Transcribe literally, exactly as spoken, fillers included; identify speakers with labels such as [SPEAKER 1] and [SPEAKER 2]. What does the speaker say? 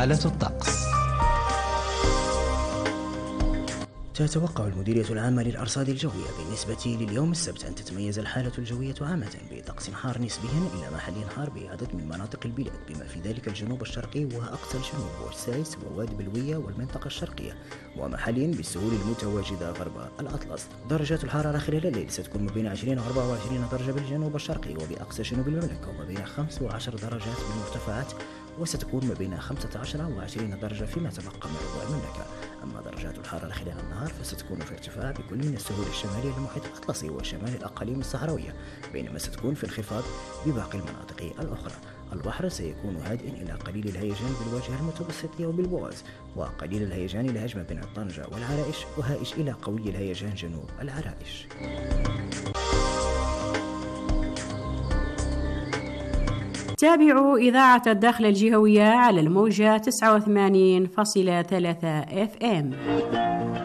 [SPEAKER 1] حالة الطقس.
[SPEAKER 2] تتوقع المديرية العامة للأرصاد الجوية بالنسبة لليوم السبت أن تتميز الحالة الجوية عامة بطقس حار نسبيا إلى محلي حار بعدد من مناطق البلاد، بما في ذلك الجنوب الشرقي وأقصى الجنوب والسايس ووادي بلوية والمنطقة الشرقية، ومحليا بالسهول المتواجدة غرب الأطلس. درجات الحرارة خلال الليل ستكون ما بين عشرين وأربعة وعشرين درجة بالجنوب الشرقي وبأقصى جنوب المملكة، وما بين خمس وعشر درجات بالمرتفعات، وستكون ما بين خمسة عشر وعشرين درجة فيما تبقى من ربوع المملكة. أما درجات الحرارة خلال النهار فستكون في ارتفاع بكل من السهول الشمالية للمحيط الأطلسي وشمال الأقاليم الصحراوية، بينما ستكون في انخفاض بباقي المناطق الأخرى. البحر سيكون هادئا إلى قليل الهيجان بالواجهة المتوسطية وبالبواز، وقليل الهيجان لهجمة بين طنجة والعرائش، وهائج إلى قوي الهيجان جنوب العرائش.
[SPEAKER 3] تابعوا إذاعة الداخل الجهوية على الموجة تسعة وثمانين فاصلة ثلاثة إف إم.